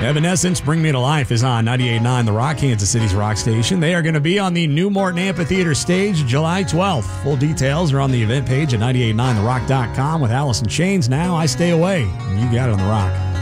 Evanescence, Bring Me to Life is on 98.9 The Rock, Kansas City's rock station. They are going to be on the New Morton Amphitheater stage July 12th. Full details are on the event page at 989therock.com with Alice in Chains. Now I Stay Away. You got it on The Rock.